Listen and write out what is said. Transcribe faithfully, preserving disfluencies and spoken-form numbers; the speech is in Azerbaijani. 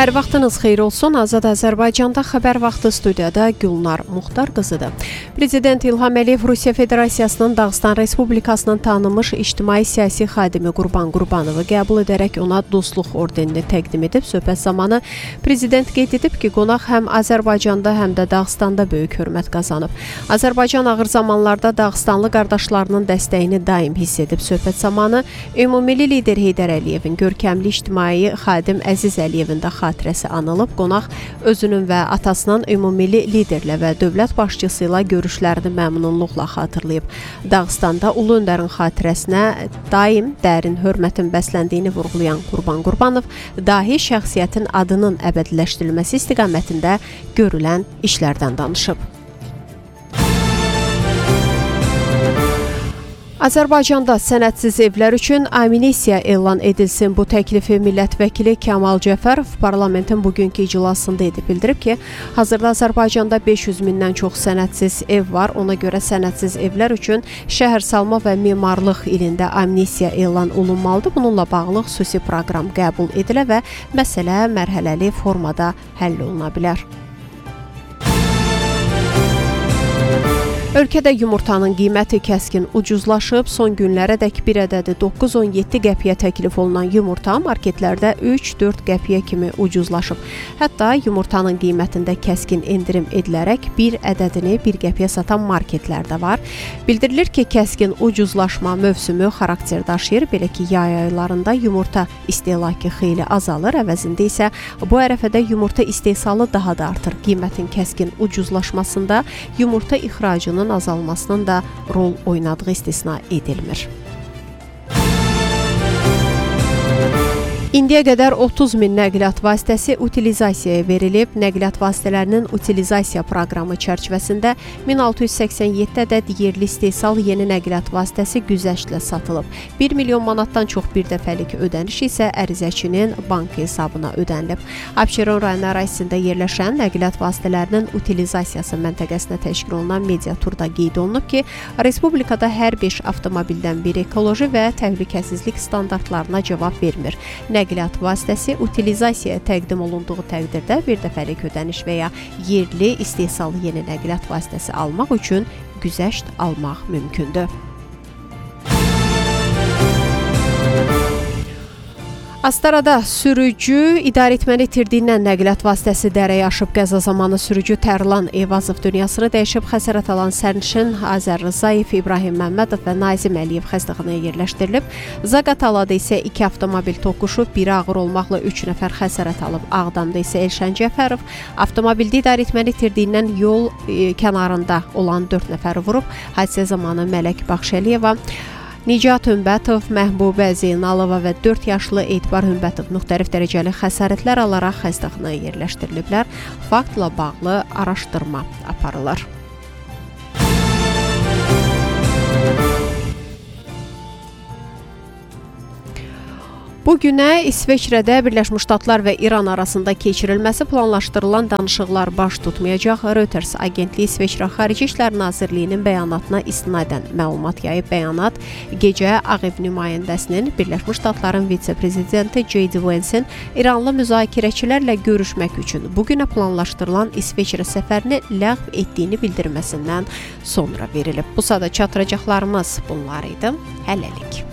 Hər vaxtınız xeyir olsun. Azad Azərbaycanda xəbər vaxtı studiyada Gülnar Muxtar qızıdır. Prezident İlham Əliyev Rusiya Federasiyasının Dağıstan Respublikasının tanınmış ictimai-siyasi xadimi Qurban Qurbanovu qəbul edərək ona dostluq ordenini təqdim edib. Söhbət zamanı Prezident qeyd edib ki, qonaq həm Azərbaycanda, həm də Dağıstanda böyük hörmət qazanıb. Azərbaycan ağır zamanlarda Dağıstanlı qardaşlarının dəstəyini daim hiss edib. Söhbət zamanı Ümumilli lider Heydər Əliyevin, görkəmli ictimai xadim Əziz Əliyevin də xatirəsi anılıb. Qonaq özünün və atasının ümumilli liderlə və dövlət başçısı ilə görüşlərini məmnunluqla xatırlayıb. Dağıstanda Ulu Öndərin xatirəsinə daim dərin hörmətin bəsləndiyini vurğulayan Qurban Qurbanov, dahi şəxsiyyətin adının əbədiləşdirilməsi istiqamətində görülən işlərdən danışıb. Azərbaycanda sənədsiz evlər üçün amnestiya elan edilsin. Bu təklifi millət vəkili Kamal Cəfərov parlamentin bugünkü iclasında edib. Bildirib ki, hazırda Azərbaycanda beş yüz mindən çox sənədsiz ev var. Ona görə sənədsiz evlər üçün şəhərsalma və memarlıq ilində amnestiya elan olunmalıdır. Bununla bağlı xüsusi proqram qəbul edilə və məsələ mərhələli formada həll oluna bilər. Ölkədə yumurtanın qiyməti kəskin ucuzlaşıb. Son günlərədək bir ədədi doqquz on yeddi qəpiyə təklif olunan yumurta marketlərdə üç dörd qəpiyə kimi ucuzlaşıb. Hətta yumurtanın qiymətində kəskin endirim edilərək bir ədədini bir qəpiyə satan marketlər də var. Bildirilir ki, kəskin ucuzlaşma mövsümü xarakter daşıyır. Belə ki, yay aylarında yumurta istehlakı xeyli azalır. Əvəzində isə bu ərəfədə yumurta istehsalı daha da artır. Qiymətin kəskin ucuzlaşmasında yumurta ixracının azalmasının da rol oynadığı istisna edilmir. İndiyə qədər otuz min nəqliyyat vasitəsi utilizasiyaya verilib. Nəqliyyat vasitələrinin utilizasiya proqramı çərçivəsində min altı yüz səksən yeddi ədəd yerli istehsal yeni nəqliyyat vasitəsi güzəştlə satılıb. bir milyon manatdan çox bir dəfəlik ödəniş isə ərizəçinin bank hesabına ödənilib. Abşeron rayon ərazisində yerləşən nəqliyyat vasitələrinin utilizasiyası məntəqəsinə təşkil olunan media turda qeyd olunub ki, respublikada hər beş avtomobildən biri ekoloji və təhlükəsizlik standartlarına cavab vermir. Nəqliyyat vasitəsi utilizasiyaya təqdim olunduğu təqdirdə bir dəfəlik ödəniş və ya yerli istehsalı yeni nəqliyyat vasitəsi almaq üçün güzəşt almaq mümkündür. Astarada sürücü idarəetməni itirdiyindən nəqliyyat vasitəsi dərəyə aşıb. Qəza zamanı sürücü Tərlan Eyvazov dünyasını dəyişib. Xəsarət alan sərnişin Azər Rzayev, İbrahim Məmmədov və Nazim Əliyev xəstəxanaya yerləşdirilib. Zaqatalada isə iki avtomobil toqquşub, biri ağır olmaqla üç nəfər xəsarət alıb. Ağdamda isə Elşən Cəfərov avtomobildə idarəetməni itirdiyindən yol e, kənarında olan dörd nəfəri vurub. Hadisə zamanı Mələk Baxşəliyeva, Nicat Hümbətov, Məhbubə Zeynalova və dörd yaşlı Etibar Hümbətov müxtəlif dərəcəli xəsarətlər alaraq xəstəxanaya yerləşdiriliblər. Faktla bağlı araşdırma aparılır. Bu günə İsveçrədə Birləşmiş Ştatlar və İran arasında keçirilməsi planlaşdırılan danışıqlar baş tutmayacaq. Reuters agentliyi İsveçrə Xarici İşlər Nazirliyinin bəyanatına istinadən məlumat yayıb. Bəyanat gecə Ağ Ev nümayəndəsinin Birləşmiş Ştatların vitse-prezidenti J D Vance'in İranlı müzakirəçilərlə görüşmək üçün bu günə planlaşdırılan İsveçrə səfərini ləğv etdiyini bildirməsindən sonra verilib. Bu sada çatdıracaqlarımız bunlar idi. Hələlik.